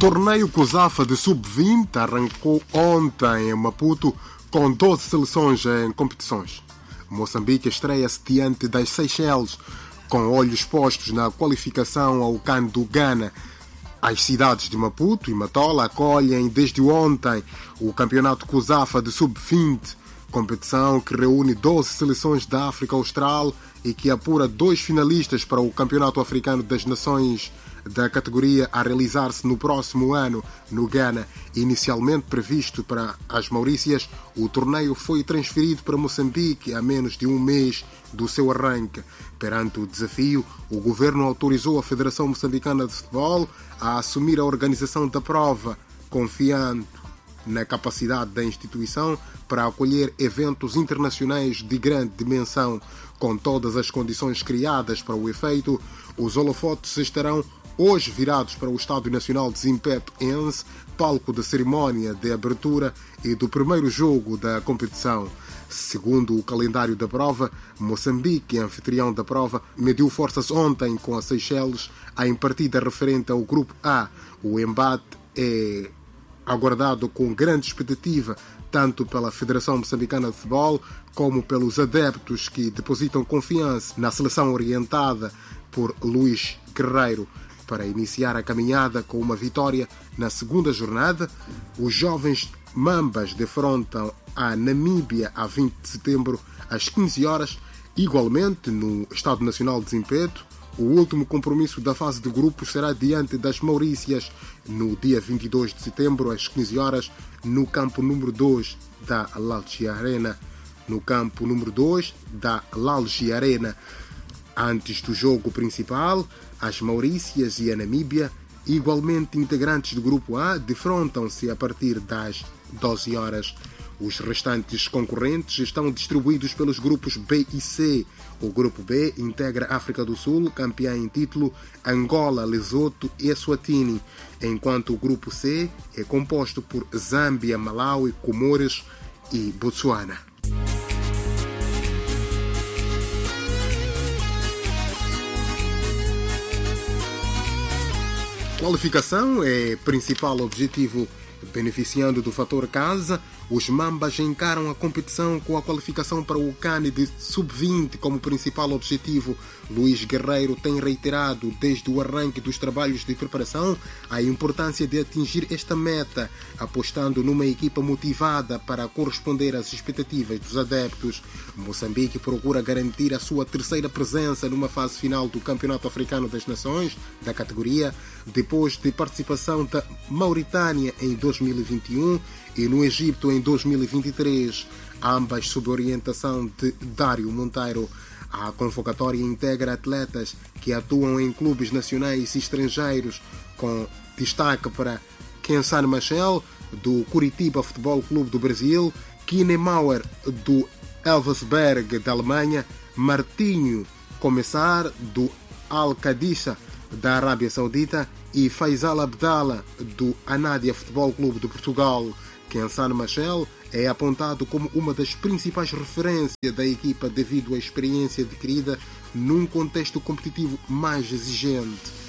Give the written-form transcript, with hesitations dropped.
torneio COSAFA de Sub-20 arrancou ontem em Maputo com 12 seleções em competições. Moçambique estreia-se diante das Seychelles, com olhos postos na qualificação ao CAN do Ghana. As cidades de Maputo e Matola acolhem desde ontem o campeonato COSAFA de Sub-20, competição que reúne 12 seleções da África Austral e que apura 2 finalistas para o Campeonato Africano das Nações da categoria a realizar-se no próximo ano no Ghana. Inicialmente previsto para as Maurícias, o torneio foi transferido para Moçambique a menos de um mês do seu arranque. Perante o desafio, o governo autorizou a Federação Moçambicana de Futebol a assumir a organização da prova, confiando na capacidade da instituição para acolher eventos internacionais de grande dimensão. Com todas as condições criadas para o efeito, os holofotes estarão hoje virados para o Estádio Nacional de Zimpeto Ense, palco da cerimónia de abertura e do primeiro jogo da competição. Segundo o calendário da prova, Moçambique, anfitrião da prova, mediu forças ontem com as Seychelles em partida referente ao Grupo A. O embate é aguardado com grande expectativa tanto pela Federação Moçambicana de Futebol como pelos adeptos que depositam confiança na seleção orientada por Luís Guerreiro. Para iniciar a caminhada com uma vitória na segunda jornada, os jovens Mambas defrontam a Namíbia a 20 de setembro às 15 horas, igualmente no Estádio Nacional de Zimpeto. O último compromisso da fase de grupos será diante das Maurícias no dia 22 de setembro às 15 horas no campo número 2 da Lalji Arena. Antes do jogo principal, as Maurícias e a Namíbia, igualmente integrantes do Grupo A, defrontam-se a partir das 12 horas. Os restantes concorrentes estão distribuídos pelos grupos B e C. O Grupo B integra África do Sul, campeã em título, Angola, Lesoto e Eswatini, enquanto o Grupo C é composto por Zâmbia, Malawi, Comores e Botsuana. Qualificação é principal objetivo. Beneficiando do fator casa, os Mambas encaram a competição com a qualificação para o CAN de Sub-20 como principal objetivo. Luís Guerreiro tem reiterado desde o arranque dos trabalhos de preparação a importância de atingir esta meta, apostando numa equipa motivada para corresponder às expectativas dos adeptos. Moçambique procura garantir a sua terceira presença numa fase final do Campeonato Africano das Nações da categoria, depois de participação da Mauritânia em 2021 e no Egito em 2023, ambas sob orientação de Dário Monteiro. A convocatória integra atletas que atuam em clubes nacionais e estrangeiros, com destaque para Kensan Machel, do Curitiba Futebol Clube do Brasil, Kine Mauer, do Elversberg, da Alemanha, Martinho Começar, do Al-Qadisha, da Arábia Saudita, e Faisal Abdallah, do Anádia Futebol Clube de Portugal. Kensan Machel é apontado como uma das principais referências da equipa devido à experiência adquirida num contexto competitivo mais exigente.